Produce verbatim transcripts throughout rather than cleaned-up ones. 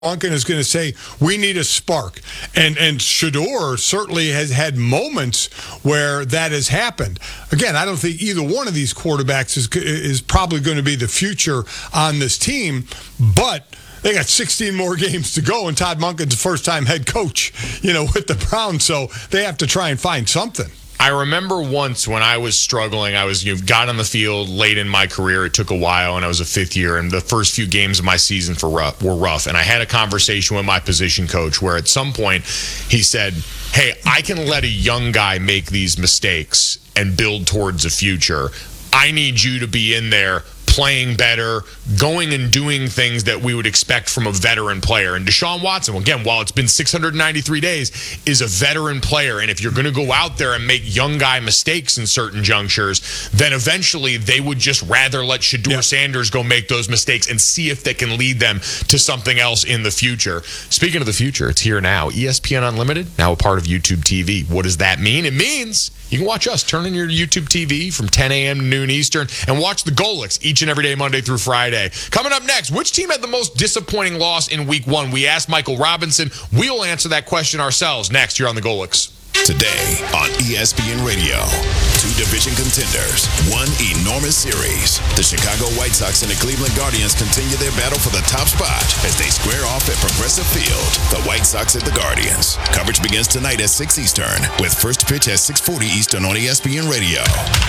Duncan is going to say, we need a spark. And and Shedeur certainly has had moments where that has happened. Again, I don't think either one of these quarterbacks is is probably going to be the future on this team, but they got sixteen more games to go, and Todd Monken's the first-time head coach, you know, with the Browns, so they have to try and find something. I remember once when I was struggling, I was you know, got on the field late in my career. It took a while, and I was a fifth year, and the first few games of my season for rough, were rough. And I had a conversation with my position coach where at some point he said, hey, I can let a young guy make these mistakes and build towards a future. I need you to be in there playing better, going and doing things that we would expect from a veteran player. And Deshaun Watson, again, while it's been six hundred ninety-three days, is a veteran player. And if you're going to go out there and make young guy mistakes in certain junctures, then eventually they would just rather let Shedeur yep. Sanders go make those mistakes and see if they can lead them to something else in the future. Speaking of the future, it's here now. E S P N Unlimited, now a part of YouTube T V. What does that mean? It means you can watch us. Turn on your YouTube T V from ten a.m. to noon Eastern and watch the Golics each and every day, Monday through Friday. Coming up next, which team had the most disappointing loss in week one? We asked Michael Robinson. We'll answer that question ourselves next here on the Golics. Today on E S P N Radio, two division contenders, one enormous series. The Chicago White Sox and the Cleveland Guardians continue their battle for the top spot as they square off at Progressive Field. The White Sox at the Guardians. Coverage begins tonight at six Eastern with first pitch at six forty Eastern on E S P N Radio.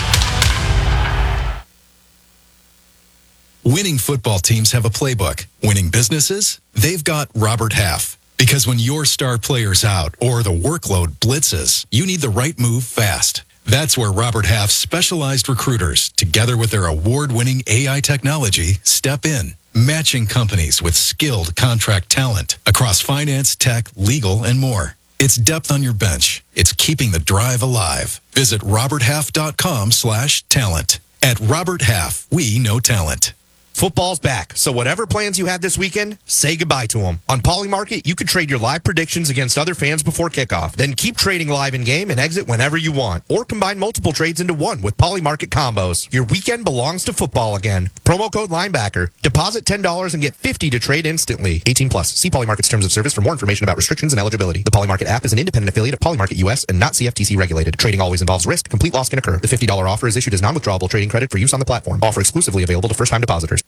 Winning football teams have a playbook. Winning businesses, they've got Robert Half. Because when your star player's out or the workload blitzes, you need the right move fast. That's where Robert Half's specialized recruiters, together with their award-winning A I technology, step in, matching companies with skilled contract talent across finance, tech, legal, and more. It's depth on your bench. It's keeping the drive alive. Visit roberthalf.com slash talent. At Robert Half, we know talent. Football's back, so whatever plans you had this weekend, say goodbye to them. On Polymarket, you can trade your live predictions against other fans before kickoff. Then keep trading live in-game and exit whenever you want. Or combine multiple trades into one with Polymarket combos. Your weekend belongs to football again. Promo code Linebacker. Deposit ten dollars and get fifty dollars to trade instantly. eighteen plus. See Polymarket's terms of service for more information about restrictions and eligibility. The Polymarket app is an independent affiliate of Polymarket U S and not C F T C regulated. Trading always involves risk. Complete loss can occur. The fifty dollars offer is issued as non-withdrawable trading credit for use on the platform. Offer exclusively available to first-time depositors.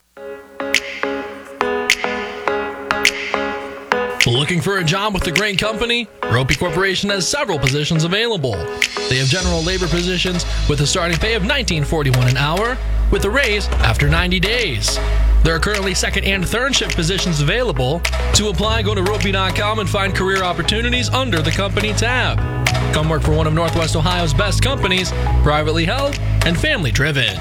Looking for a job with the great company? Ropey Corporation has several positions available. They have general labor positions with a starting pay of nineteen forty-one an hour with a raise after ninety days. There are currently second and third shift positions available. To apply, go to ropey dot com and find career opportunities under the company tab. Come work for one of Northwest Ohio's best companies, privately held and family driven.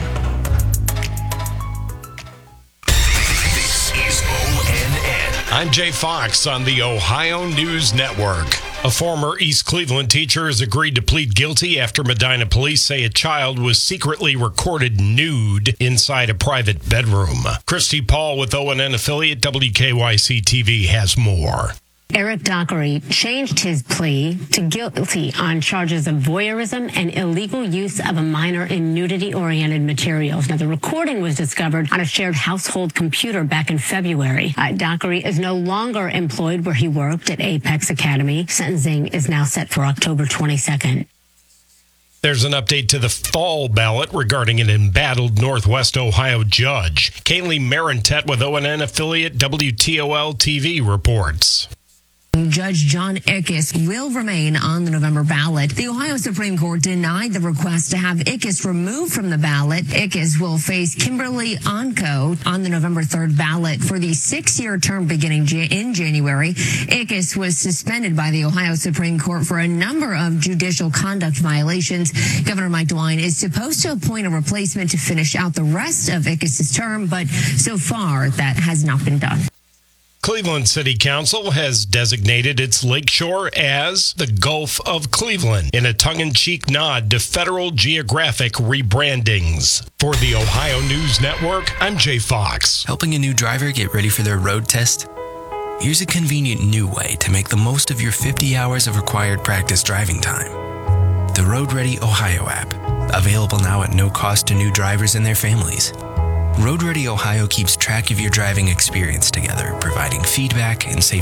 I'm Jay Fox on the Ohio News Network. A former East Cleveland teacher has agreed to plead guilty after Medina police say a child was secretly recorded nude inside a private bedroom. Christy Paul with O N N affiliate W K Y C T V has more. Eric Dockery changed his plea to guilty on charges of voyeurism and illegal use of a minor in nudity-oriented materials. Now, the recording was discovered on a shared household computer back in February. Uh, Dockery is no longer employed where he worked at Apex Academy. Sentencing is now set for October twenty-second. There's an update to the fall ballot regarding an embattled Northwest Ohio judge. Kaylee Marentet with O N N affiliate W T O L T V reports. Judge John Ickes will remain on the November ballot. The Ohio Supreme Court denied the request to have Ickes removed from the ballot. Ickes will face Kimberly Onco on the November third ballot for the six-year term beginning in January. Ickes was suspended by the Ohio Supreme Court for a number of judicial conduct violations. Governor Mike DeWine is supposed to appoint a replacement to finish out the rest of Ickes' term, but so far that has not been done. Cleveland City Council has designated its lakeshore as the Gulf of Cleveland in a tongue-in-cheek nod to federal geographic rebrandings. For the Ohio News Network, I'm Jay Fox. Helping a new driver get ready for their road test? Here's a convenient new way to make the most of your fifty hours of required practice driving time. The Road Ready Ohio app, available now at no cost to new drivers and their families. Road Ready Ohio keeps track of your driving experience together, providing feedback and safe